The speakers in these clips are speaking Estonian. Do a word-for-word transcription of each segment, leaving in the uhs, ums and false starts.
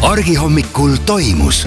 argihommikul toimus.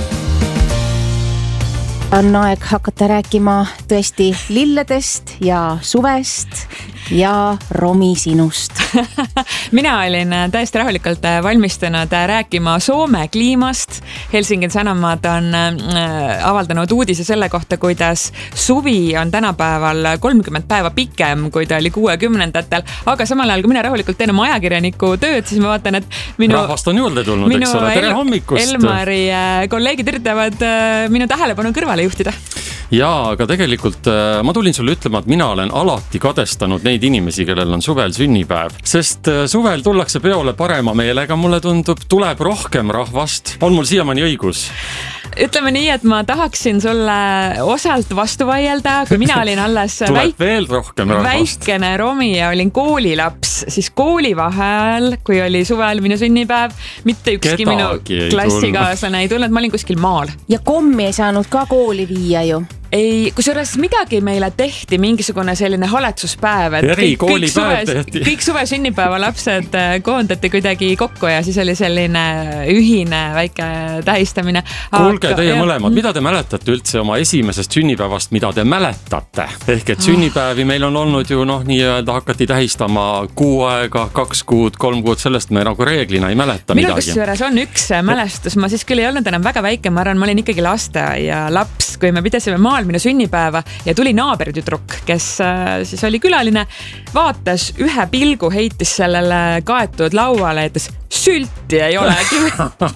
On aeg hakata rääkima tõesti lilledest ja suvest ja Romi sinust. Mina olin täiesti rahulikult valmistunud rääkima Soome kliimast. Helsingin Sanomad on avaldanud uudise selle kohta, kuidas suvi on tänapäeval kolmkümmend päeva pikem, kui ta oli kuuekümnendatel. Aga samal ajal, kui mina rahulikult teen oma ajakirjaniku tööd, siis ma vaatan, et minu... Rahvast on juurde tulnud, eks ole, tere hommikust! Elmari kolleegid üritavad minu tähelepanu kõrvale juhtida. Jaa, aga tegelikult ma tulin sulle ütlema, et mina olen alati kadestanud neid inimesi, kellel on suvel sünnipäev. Sest suvel tullakse peole parema meelega, mulle tundub, tuleb rohkem rahvast. On mul siiamaani õigus? Ütleme nii, et ma tahaksin sulle osalt vastu vaielda, kui mina olin alles väik... veel rohkem rahvast. väikene Romi ja olin koolilaps, siis koolivahel, kui oli suvel minu sünnipäev, mitte ükski Kedagi minu klassikaaslane ei tulnud, ma olin kuskil maal. Ja kommi ei saanud ka kooli viia ju. Ei, kusjuures midagi meile tehti, mingisugune selline haletsuspäev, et Eri kõik, kõik, suve, tehti. kõik suve sünnipäeva lapsed koondati kuidagi kokku ja siis oli selline ühine väike tähistamine. Kuulge, teie ja... mõlemad, mida te mäletate üldse oma esimesest sünnipäevast, mida te mäletate? Ehk et sünnipäevi meil on olnud ju, noh, nii-öelda hakati tähistama kuu aega, kaks kuud, kolm kuud, sellest me nagu reeglina ei mäleta Minu midagi. Minu kusjuures on üks mälestus, ma siis küll ei olnud enam väga väike, ma arvan, ma olin ikkagi laste ja laps, kui me pidasime maal minu sünnipäeva ja tuli naabertüdruk, kes siis oli külaline, vaatas ühe pilgu, heitis sellele kaetud lauale, et sülti ei olegi.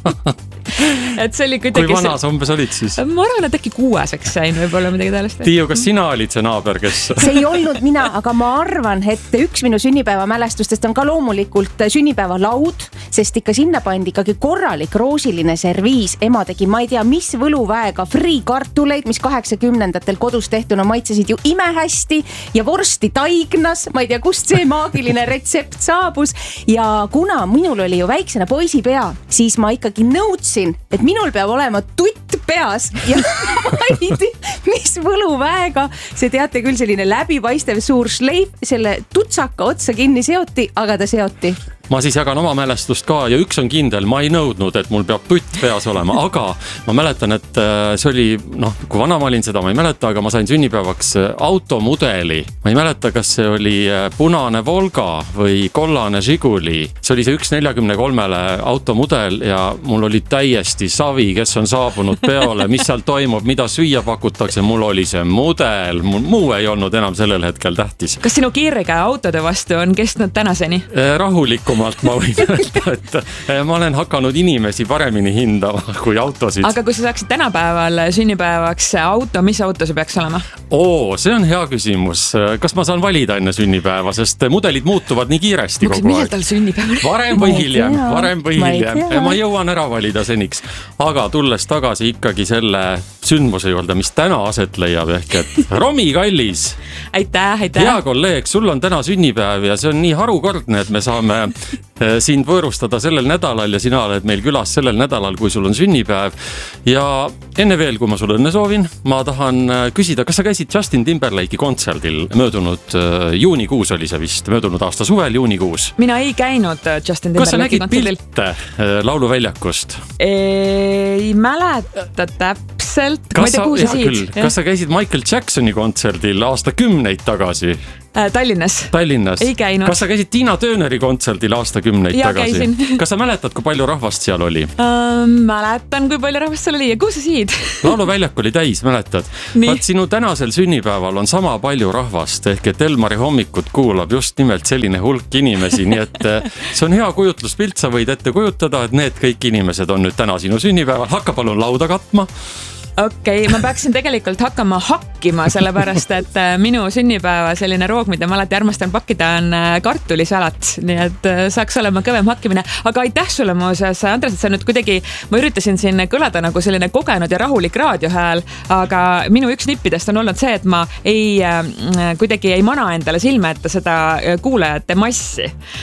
Et see oli kuidagi... Kui vana sa umbes olid siis? Ma arvan, et äkki kuueseks sain võib-olla midagi tähelest. Tiiu, kas sina olid see naaber, kes... See ei olnud mina, aga ma arvan, et üks minu sünnipäeva mälestustest on ka loomulikult sünnipäeva laud, sest ikka sinna pandi ikkagi korralik roosiline serviis. Ema tegi, ma ei tea, mis võluväega friikartuleid, mis kaheksakümnendatel kodus tehtuna maitsesid ju imehästi ja vorsti taignas. Ma ei tea, kust see maagiline retsept saabus. Ja kuna minul oli ju väiksena poisi pea, siis ma ikkagi nõudsin, et minul peab olema tutt peas ja ma ei tea, mis võluväega. See teate küll selline läbipaistev suur šleif, selle tutsaka otsa kinni seoti, aga ta seoti. Ma siis jagan oma mälestust ka ja üks on kindel, ma ei nõudnud, et mul peab tutt peas olema, aga ma mäletan, et see oli, noh, kui vana ma olin seda, ma ei mäleta, aga ma sain sünnipäevaks automudeli. Ma ei mäleta, kas see oli punane Volga või kollane Žiguli. See oli see üks neljakümne kolmele automudel ja mul oli täiesti savi, kes on saabunud peole, mis seal toimub, mida süüa pakutakse. Mul oli see mudel, muu ei olnud enam sellel hetkel tähtis. Kas sinu kirge autode vastu on kestnud tänaseni? Rahulikum ma võin öelda, et ma olen hakanud inimesi paremini hindama kui autosid. Aga kui sa saaksid tänapäeval sünnipäevaks auto, mis auto see peaks olema? Oo, see on hea küsimus. Kas ma saan valida enne sünnipäeva, sest mudelid muutuvad nii kiiresti kogu aeg. Millal tal sünnipäev? Varem või hiljem, varem või hiljem. Ma jõuan ära valida seniks. Aga tulles tagasi ikkagi selle sündmuse juurde, mis täna aset leiab, ehk et Romi kallis. Aitäh, aitäh. Hea kolleeg, sul on täna sünnipäev ja see on nii harukordne, et me saame sind võõrustada sellel nädalal ja sina oled meil külas sellel nädalal, kui sul on sünnipäev. Ja enne veel, kui ma sulle õnne soovin, ma tahan küsida, kas sa käisid Justin Timberlake'i kontserdil möödunud juunikuus oli see vist, möödunud aasta suvel juunikuus? Mina ei käinud Justin Timberlake'i kontserdil. Kas sa nägid pilte lauluväljakust? Ei mäleta täpselt. Kas sa, ja, küll, kas sa käisid Michael Jacksoni kontserdil aasta kümneid tagasi? Tallinnas. Tallinnas. Ei käinud. Kas sa käisid Tiina Tööneri kontserdil aasta kümneid ja, tagasi? Käisin. Kas sa mäletad, kui palju rahvast seal oli? Um, mäletan, kui palju rahvast seal oli ja kus sa siid? Lauluväljak oli täis, mäletad? Vaat sinu tänasel sünnipäeval on sama palju rahvast, ehk et Elmari hommikut kuulab just nimelt selline hulk inimesi, nii et see on hea kujutluspilt, sa võid ette kujutada, et need kõik inimesed on nüüd täna sinu sünnipäeval. Hakka palun lauda katma. Okei, okay, ma peaksin tegelikult hakkama hakkima, sellepärast, et minu sünnipäeva selline roog, mida ma alati armastan pakkida, on kartulisalat, nii et saaks olema kõvem hakkimine. Aga aitäh sulle muuseas, Andres, et sa nüüd kuidagi, ma üritasin siin kõlada nagu selline kogenud ja rahulik raadiohääl, aga minu üks nippidest on olnud see, et ma ei, kuidagi ei mana endale silme ette seda kuulajate massi.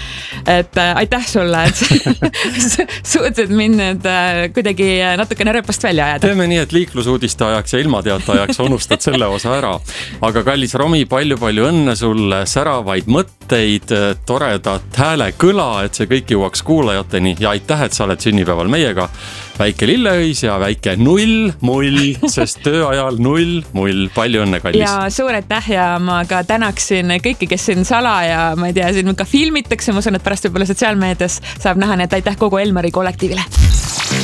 Et aitäh sulle, et suutsid mind nüüd kuidagi natukene rööpast välja ajada. Teeme nii, et liiklus hoiatusuudiste ajaks ja ilmateate ajaks unustad selle osa ära. Aga kallis Romi, palju-palju õnne sulle, säravaid mõtteid, toredat hääle kõla, et see kõik jõuaks kuulajateni ja aitäh, et sa oled sünnipäeval meiega. Väike lilleõis ja väike null mull, sest tööajal null mull. Palju õnne, kallis. Ja suur aitäh ja ma ka tänaksin kõiki, kes siin sala ja ma ei tea, siin ka filmitakse, ma usun, et pärast võib-olla sotsiaalmeedias saab näha, nii et aitäh kogu Elmari kollektiivile.